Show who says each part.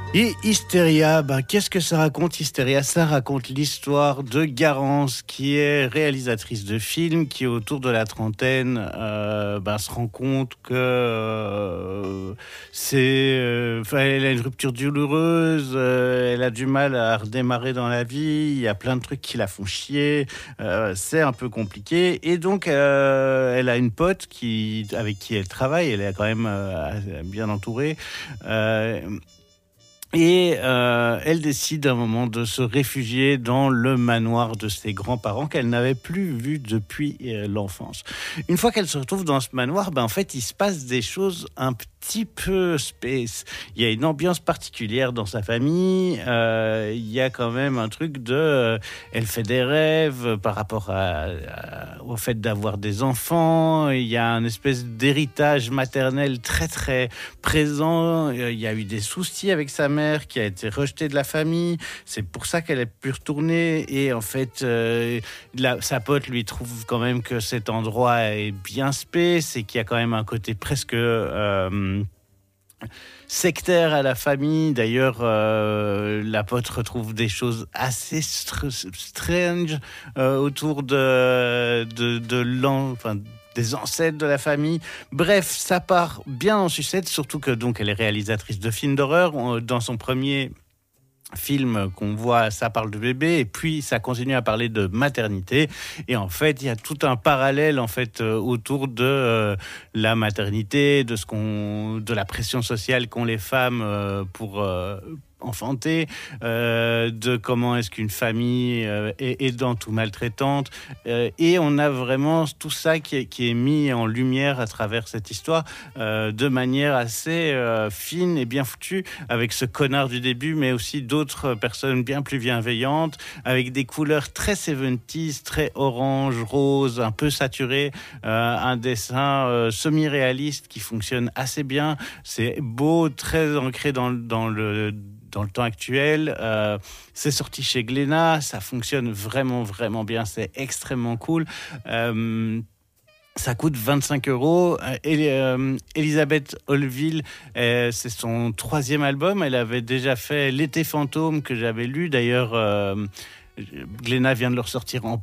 Speaker 1: Et Hystéria, qu'est-ce que ça raconte Hystéria? Ça raconte l'histoire de Garance, qui est réalisatrice de films, qui autour de la trentaine se rend compte que elle a une rupture douloureuse, elle a du mal à redémarrer dans la vie, il y a plein de trucs qui la font chier, c'est un peu compliqué, et donc elle a une pote avec qui elle travaille, elle est quand même bien entourée. Elle décide à un moment de se réfugier dans le manoir de ses grands-parents qu'elle n'avait plus vu depuis l'enfance. Une fois qu'elle se retrouve dans ce manoir, en fait, il se passe des choses un petit peu space. Il y a une ambiance particulière dans sa famille. Il y a quand même un truc elle fait des rêves par rapport au fait d'avoir des enfants. Il y a un espèce d'héritage maternel très très présent. Il y a eu des soucis avec sa mère qui a été rejetée de la famille. C'est pour ça qu'elle a pu retourner. Et en fait, sa pote lui trouve quand même que cet endroit est bien space et qu'il y a quand même un côté presque sectaire à la famille. D'ailleurs, la pote retrouve des choses assez strange autour des ancêtres de la famille. Bref, ça part bien en sucette, surtout que donc elle est réalisatrice de films d'horreur. Dans son premier film qu'on voit, ça parle de bébé, et puis ça continue à parler de maternité, et en fait il y a tout un parallèle autour de la maternité, de la pression sociale qu'ont les femmes pour enfanter, de comment est-ce qu'une famille est aidante ou maltraitante, et on a vraiment tout ça qui est mis en lumière à travers cette histoire de manière assez fine et bien foutue, avec ce connard du début, mais aussi d'autres personnes bien plus bienveillantes, avec des couleurs très 70s, très orange, rose, un peu saturé, un dessin semi-réaliste qui fonctionne assez bien. C'est beau, très ancré dans le temps actuel. C'est sorti chez Glénat, ça fonctionne vraiment, vraiment bien, c'est extrêmement cool. Ça coûte 25 €. Elisabeth Holville, c'est son 3e album. Elle avait déjà fait L'été fantôme, que j'avais lu. D'ailleurs, Glénat vient de le ressortir en